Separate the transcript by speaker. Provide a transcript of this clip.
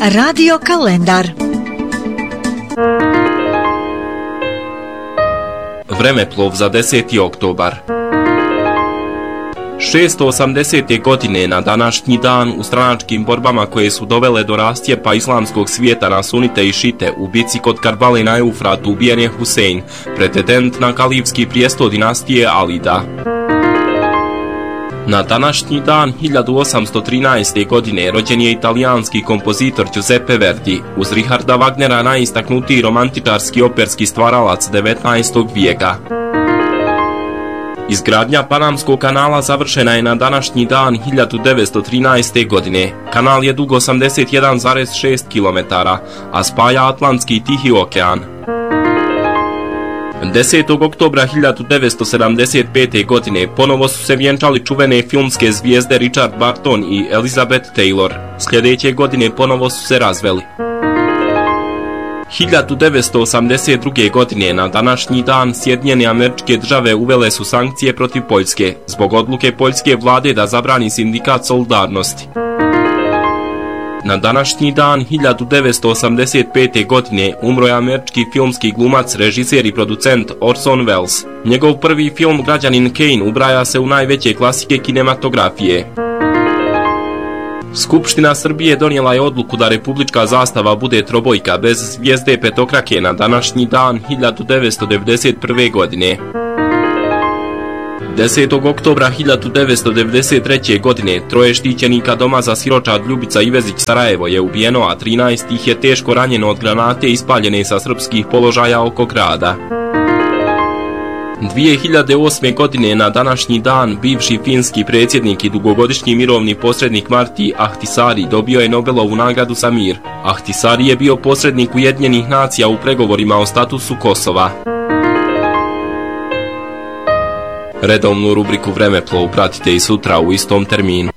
Speaker 1: Radio kalendar.
Speaker 2: Vremeplov za 10. oktobar. 680. godine na današnji dan u stranačkim borbama koje su dovele do rastjepa islamskog svijeta na sunite i šite u bici kod Karbale na Eufratu ubijen je Husein, pretendent na kalifski prijestol dinastije Alida. Na današnji dan 1813. godine rođen je italijanski kompozitor Giuseppe Verdi, uz Richarda Wagnera najistaknutiji romantičarski operski stvaralac 19. vijeka. Izgradnja Panamskog kanala završena je na današnji dan 1913. godine. Kanal je dug 81,6 km, a spaja Atlantski i Tihi okean. 10. oktobra 1975. godine ponovo su se vjenčali čuvene filmske zvijezde Richard Burton i Elizabeth Taylor. Sljedeće godine ponovo su se razveli. 1982. godine na današnji dan Sjedinjene Američke Države uvele su sankcije protiv Poljske zbog odluke poljske vlade da zabrani sindikat Solidarnosti. Na današnji dan 1985. godine umro je američki filmski glumac, režiser i producent Orson Welles. Njegov prvi film Građanin Kane ubraja se u najveće klasike kinematografije. Skupština Srbije donijela je odluku da republička zastava bude trobojka bez zvijezde petokrake na današnji dan 1991. godine. 10. oktobra 1993. godine troje štićenika doma za siročad Ljubica Ivezić Sarajevo je ubijeno, a 13 ih je teško ranjeno od granate ispaljene sa srpskih položaja oko grada. 2008. godine na današnji dan bivši finski predsjednik i dugogodišnji mirovni posrednik Martti Ahtisaari dobio je Nobelovu nagradu za mir. Ahtisaari je bio posrednik Ujedinjenih nacija u pregovorima o statusu Kosova. Redovnu rubriku Vremeplov pratite i sutra u istom terminu.